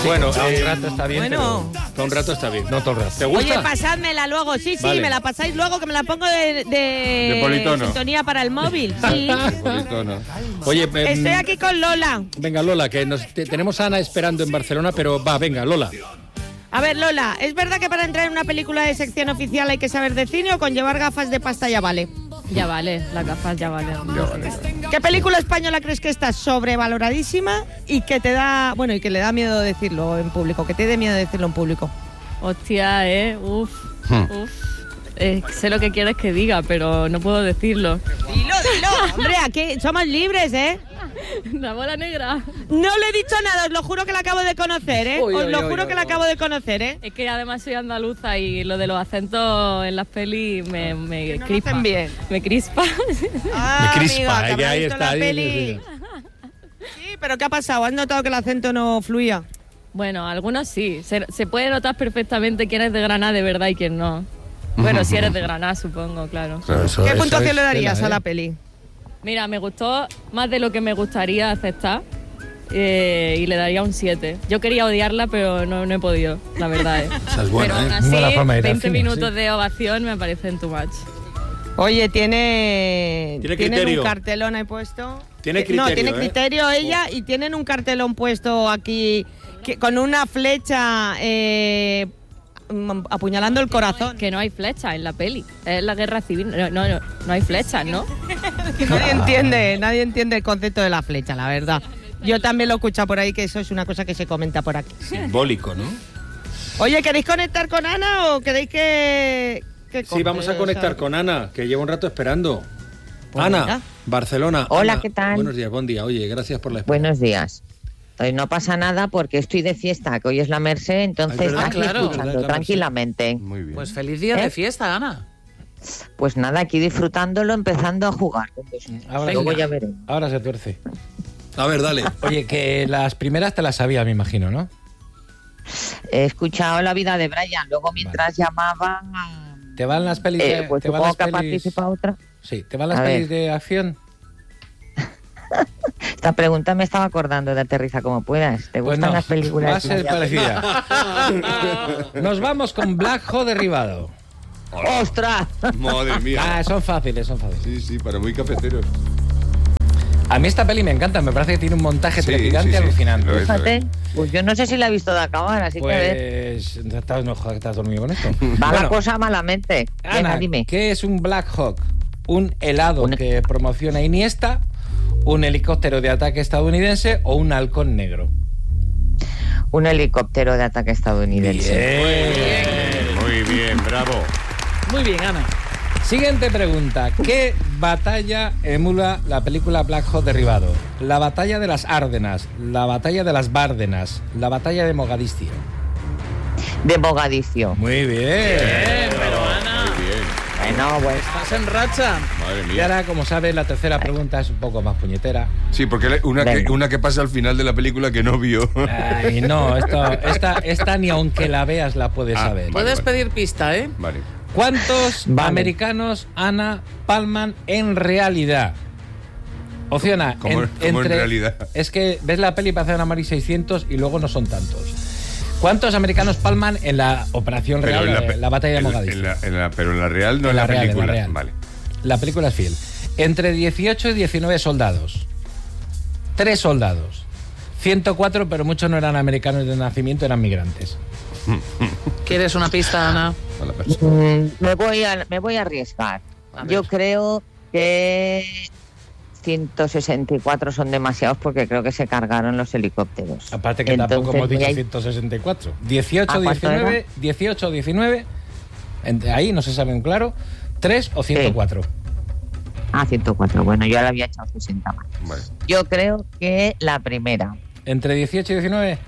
Bueno, todo un rato está bien, Bueno. pero todo un rato está bien. No todo el rato. ¿Te gusta? Oye, pasádmela luego. Sí, Vale. me la pasáis luego, que me la pongo de politono. sintonía para el móvil. Sí. Politono. Oye, Estoy aquí con Lola. venga, Lola, que tenemos a Ana esperando en Barcelona, pero va, venga, Lola. A ver, Lola, ¿es verdad que para entrar en una película de sección oficial hay que saber de cine o con llevar gafas de pasta ya vale? Ya vale, las gafas ya valen. ¿Qué película española crees que está sobrevaloradísima y que te da, bueno, y que le da miedo decirlo en público, que te dé miedo decirlo en público? Hostia, uf. Sé lo que quieres que diga, pero no puedo decirlo. Dilo, hombre, aquí somos libres, ¿eh? La bola negra. No le he dicho nada, os lo juro que la acabo de conocer, ¿eh? Os lo juro que la acabo de conocer, ¿eh? Es que además soy andaluza y lo de los acentos en las pelis me Que no lo crispa. hacen bien. Me crispa. Ah, Me crispa, amiga, que que habrá ahí visto está, la ahí, peli. Sí, pero ¿qué ha pasado? ¿Has notado que el acento no fluía? Bueno, algunos sí. Se puede notar perfectamente quién es de Granada de verdad y quién no. Bueno, si eres de Granada, supongo, claro. ¿Qué puntuación le darías a la peli? Mira, me gustó más de lo que me gustaría aceptar y le daría un 7. Yo quería odiarla, pero no he podido, la verdad. Esa es buena, pero aún ¿eh? así, Buena forma de ir al 20 cine, minutos sí. de ovación me parecen too much. Oye, tienen criterio. un cartelón ahí puesto. Tiene criterio, No, tiene ¿eh? criterio ella y tienen un cartelón puesto aquí con una flecha apuñalando el corazón. Que no hay flechas en la peli. Es la guerra civil. No hay flechas, ¿no? Nadie entiende el concepto de la flecha, la verdad. Yo también lo he escuchado por ahí, que eso es una cosa que se comenta por aquí. Simbólico, ¿no? Oye, ¿queréis conectar con Ana o queréis que Sí, vamos a conectar con Ana, que lleva un rato esperando. Pues Ana, venga. Barcelona. Hola, Ana, ¿qué tal? Buenos días, buen día. Oye, gracias por la espera. Buenos días. Hoy no pasa nada porque estoy de fiesta, que hoy es la Merced, entonces Es verdad, aquí claro. escuchando Es la Merced. tranquilamente. Muy bien. Pues feliz día de fiesta, Ana. Pues nada, aquí disfrutándolo, empezando a jugar. Ahora, Luego sí. ya veremos. Ahora se tuerce. A ver, dale. Oye, que las primeras te las sabía, me imagino, ¿no? He escuchado la vida de Brian, luego mientras llamaban, ¿Te van las pelis pues te van supongo las que ha pelis... participado otra. Sí, ¿te van las A pelis ver. de acción? Esta pregunta me estaba acordando de Aterriza como puedas. ¿Te Pues gustan no, las películas? va a ser parecida. Nos vamos con Black Hawk Derribado. ¡Ostras! Madre mía. Son fáciles. Sí, sí, para muy cafeteros. A mí esta peli me encanta, me parece que tiene un montaje Sí, trepidante sí, sí. alucinante. Lo es. Fíjate, pues yo no sé si la he visto de acabar, así que a ver. Pues no jodas que te has dormido con esto. Va Bueno, la cosa malamente. Venga, Ana, dime. ¿qué es un Black Hawk? Un helado que promociona Iniesta, un helicóptero de ataque estadounidense o un halcón negro. Un helicóptero de ataque estadounidense. Muy bien, bravo. Muy bien, Ana. Siguiente pregunta. ¿Qué batalla emula la película Black Hawk Derribado? La batalla de las Árdenas, la batalla de las Bárdenas, la batalla de Mogadiscio. De Mogadiscio. Muy bien. Pero Ana, Muy bien. Bueno, pues. estás en racha. Madre Y mía. ahora, como sabes, la tercera pregunta es un poco más puñetera. Sí, porque Venga. una que pasa al final de la película que no vio. Ay, no, esta ni aunque la veas la puedes Ah, saber. vale. Puedes pedir pista, ¿eh? Vale. ¿Cuántos Vale. americanos, Ana, palman en realidad? Opción A. ¿Cómo en realidad? Es que ves la peli y parece una Mari 600 y luego no son tantos. ¿Cuántos americanos palman en la operación Pero real, en la batalla de Mogadiscio? Pero en la real, no En en la, la real, en la película. real. Vale. La película es fiel. Entre 18 y 19 soldados. 3 soldados. 104, pero muchos no eran americanos de nacimiento, eran migrantes. ¿Quieres una pista, Ana? Mala persona. Me voy a arriesgar. A ver. Yo creo que 164 son demasiados porque creo que se cargaron los helicópteros. Aparte que tampoco Entonces, hemos dicho voy a- 164. 18, ¿A cuánto 19, 18, 19. Entre ahí no se saben claro. 3 o 104. 104. Bueno, yo le había echado 60 más. Vale. Yo creo que la primera. Entre 18 y 19.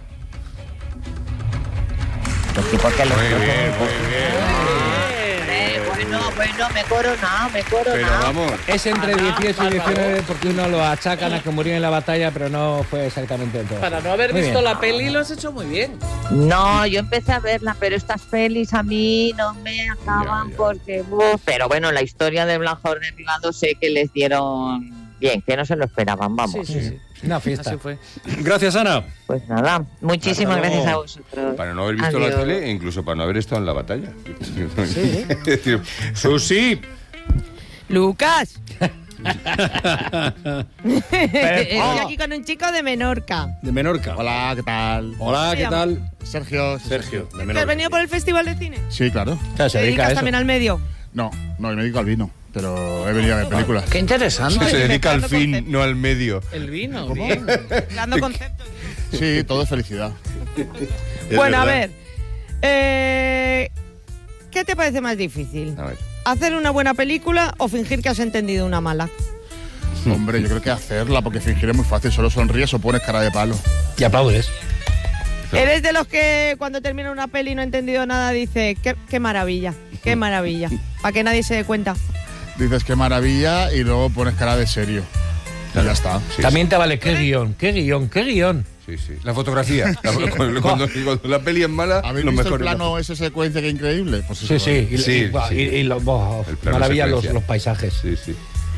Pues sí, porque los Muy otros- bien, muy bien. Bueno, me he coronado. Pero vamos. Es entre Ana, 18 y bárbaro. 19 porque uno lo achacan a que murió en la batalla, pero no fue exactamente del todo. Para no haber Muy visto bien. la peli lo has hecho muy bien. No, yo empecé a verla, pero estas pelis a mí no me acaban Ya. porque... Pero bueno, la historia de Black Hawk Derribado sé que les dieron bien, que no se lo esperaban, vamos. Sí, sí, sí. Una fiesta. Así fue. Gracias, Ana. Pues nada, muchísimas Hasta luego. gracias a vosotros. Para no haber visto Adiós. la tele e incluso para no haber estado en la batalla. Sí. Es decir, Susi. Lucas. Estoy aquí con un chico de Menorca. De Menorca. Hola, ¿qué tal? Hola, ¿qué ¿Cómo tal? Sergio. Sergio, de ¿Has Menorca. venido por el Festival de Cine? Sí, claro. Claro, se ¿Te dedica a dedicas eso. también al medio? No, yo me dedico al vino, pero he venido a ver películas. Qué interesante. se dedica al Mezclando fin, conceptos. no al medio. El vino, bien. Dando conceptos. Sí, todo es felicidad. Es Bueno, a verdad. ver. ¿Qué te parece más difícil? A ver. ¿Hacer una buena película o fingir que has entendido una mala? Hombre, yo creo que hacerla, porque fingir es muy fácil. Solo sonríes o pones cara de palo. Y aplaudes. ¿Eres de los que cuando termina una peli y no ha entendido nada dice qué maravilla, qué maravilla? Para que nadie se dé cuenta. Dices qué maravilla y luego pones cara de serio. Y ya está. Sí, También te vale qué guión, qué guión, qué guión. Sí, sí. La fotografía. Cuando la peli es mala, ¿Habéis lo visto mejor el es la plano, esa secuencia que increíble? Pues eso, Sí, sí. Y, Sí, y- sí. y El plano maravilla secuencia. los paisajes. Sí, sí.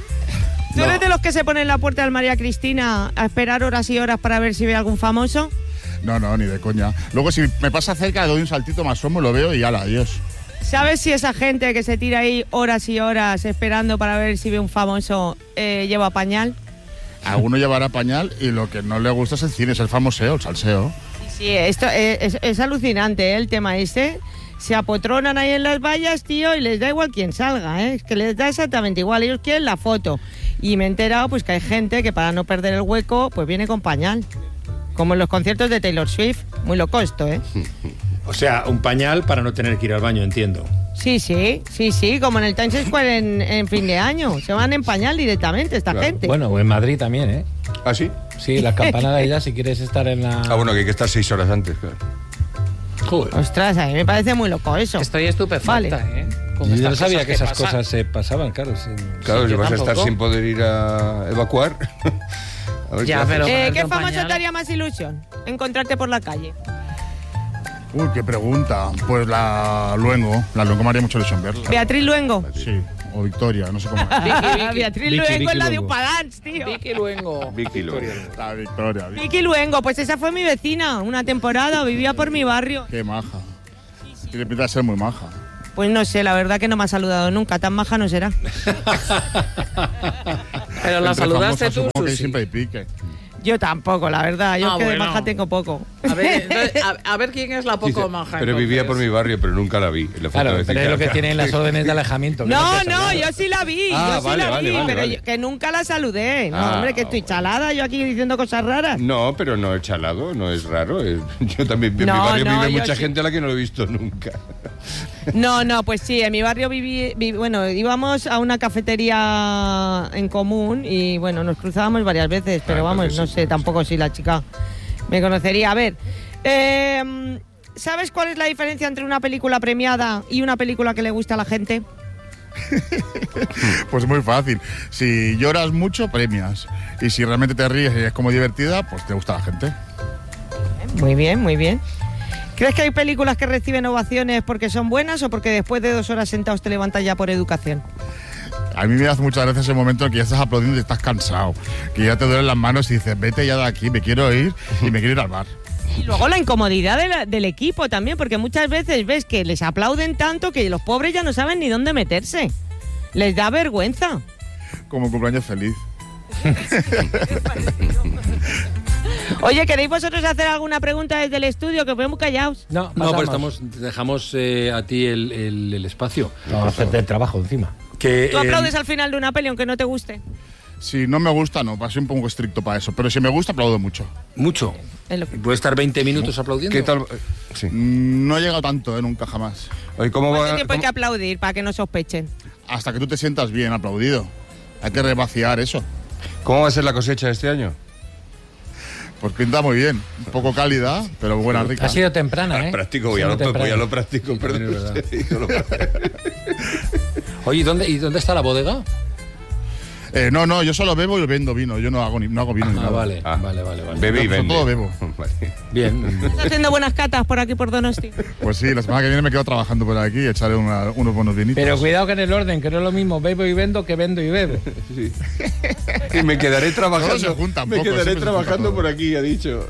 ¿Tú eres de los que se ponen en la puerta del María Cristina a esperar horas y horas para ver si ve algún famoso? No, ni de coña. Luego, si me pasa cerca, le doy un saltito más somo, lo veo y ala, adiós. ¿Sabes si esa gente que se tira ahí horas y horas esperando para ver si ve un famoso lleva pañal? Alguno llevará pañal y lo que no le gusta es el cine, es el famoseo, el salseo. Sí, esto es alucinante, el tema este. Se apotronan ahí en las vallas, tío, y les da igual quién salga, ¿eh? Es que les da exactamente igual. Ellos quieren la foto. Y me he enterado pues que hay gente que para no perder el hueco, pues viene con pañal. Como en los conciertos de Taylor Swift. Muy loco esto, ¿eh? O sea, un pañal para no tener que ir al baño, entiendo. Sí, como en el Times Square en fin de año. Se van en pañal directamente esta Claro. gente. Bueno, o en Madrid también, ¿eh? ¿Ah, sí? Sí, las campanadas ya, si quieres estar en la... Ah, bueno, que hay que estar 6 horas antes, claro. Joder. Ostras, a mí me parece muy loco eso. Estoy estupefacta, ¿eh? Con Yo no estas sabía cosas que esas pasan. cosas se pasaban, claro. Claro, si yo vas a estar tampoco. sin poder ir a evacuar. A ver Ya, qué pero- haces. ponerte ¿Qué un famoso pañal. te haría más ilusión? Encontrarte por la calle. Uy, qué pregunta. Pues la Luengo me haría mucha ilusión verla. Beatriz Luengo. Sí, o Victoria, no sé cómo. Beatriz Vicky, Luengo Vicky es la de Luengo. Upadance, tío. Vicky Luengo. Vicky Luengo. La Victoria. Vicky Luengo, pues esa fue mi vecina. Una temporada, vivía por mi barrio. Qué maja. Tiene pinta de ser muy maja. Pues no sé, la verdad que no me ha saludado nunca. Tan maja no será. Pero la Entre saludaste famosas, tú, supongo que Susi. siempre hay pique. Yo tampoco, la verdad. Yo Ah, es que de bueno. maja tengo poco. A ver, entonces, a ver quién es la poco Dice, maja. pero vivía por mi barrio, pero nunca la vi. En la foto Claro, de pero es lo que Cicar. tienen las órdenes de alejamiento. que No, puedes no, hablar. yo sí la vi. Ah, yo sí vale, la vale, vi, vale, pero vale. que nunca la saludé. No, Ah, hombre, que estoy bueno. chalada yo aquí diciendo cosas raras. No, pero no es chalado, no es raro. Yo también, en No, mi barrio no, vive yo mucha sí. gente a la que no lo he visto nunca. No, pues sí, en mi barrio bueno, íbamos a una cafetería en común y bueno, nos cruzábamos varias veces, pero vamos, entonces no sí, sé sí. tampoco si la chica me conocería. A ver, ¿sabes cuál es la diferencia entre una película premiada y una película que le gusta a la gente? Pues muy fácil. Si lloras mucho, premias. Y si realmente te ríes y es como divertida, pues te gusta la gente. Muy bien, muy bien. ¿Crees que hay películas que reciben ovaciones porque son buenas o porque después de 2 horas sentados te levantas ya por educación? A mí me hace muchas veces ese momento en que ya estás aplaudiendo y estás cansado. Que ya te duelen las manos y dices, vete ya de aquí, me quiero ir y me quiero ir al bar. Y luego la incomodidad del equipo también, porque muchas veces ves que les aplauden tanto que los pobres ya no saben ni dónde meterse. Les da vergüenza. Como cumpleaños feliz. Oye, ¿queréis vosotros hacer alguna pregunta desde el estudio? Que os veo muy callados. No, No, pero pasamos. dejamos a ti el espacio. Vamos a hacerte el trabajo encima. Que, ¿Tú aplaudes al final de una peli aunque no te guste? Si no me gusta, no, soy un poco estricto para eso. Pero si me gusta, aplaudo mucho. Mucho. Es lo que- ¿Puede estar 20 minutos aplaudiendo? ¿Qué tal? Sí. No he llegado tanto, nunca jamás. Oye, ¿cómo ¿Cuánto va? tiempo hay que aplaudir para que no sospechen? Hasta que tú te sientas bien aplaudido. Hay que revaciar eso. ¿Cómo va a ser la cosecha este año? Pues pinta muy bien. Un poco cálida, pero buena, rica. Ha sido temprana, ¿eh? Práctico, Ha voy a sido lo temprana. práctico, perdón. es verdad. Yo lo práctico. Oye, ¿y dónde está la bodega? No, yo solo bebo y vendo vino. Yo no hago vino. ni Ah, nada. vale, Ah. vale. Bebe y Sobre vende. todo bebo. Vale. Bien. ¿Estás haciendo buenas catas por aquí por Donosti? Pues sí, la semana que viene me quedo trabajando por aquí y echaré unos buenos vinitos. Pero cuidado que en el orden, que no es lo mismo bebo y vendo que vendo y bebo. Sí. Y me quedaré trabajando. Todos se juntan me poco, quedaré siempre se junta trabajando todo. por aquí, ha dicho.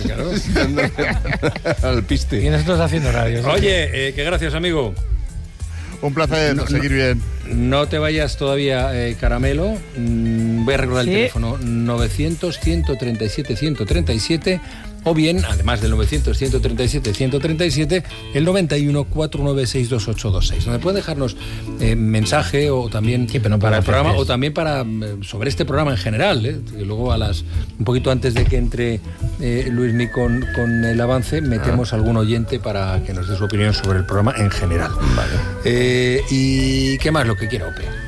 Al piste. Y nosotros haciendo radio. ¿no? Oye, que gracias, amigo. Un placer, seguir bien. No te vayas todavía, Caramelo. Voy a recordar Sí. el teléfono 900-137-137 o bien, además del 900-137-137, el 91-496-2826, donde pueden dejarnos mensaje o también Sí, pero no para el para programa frases. o también para sobre este programa en general. Y luego un poquito antes de que entre Luismi con el avance, metemos algún oyente para que nos dé su opinión sobre el programa en general. ¿Y qué más lo que quiera, Ope?